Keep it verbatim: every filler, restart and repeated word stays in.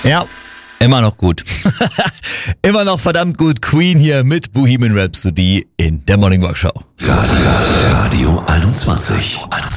Ja, immer noch gut. Immer noch verdammt gut. Queen hier mit Bohemian Rhapsody in der Morning Walk Show. Radio, Radio einundzwanzig.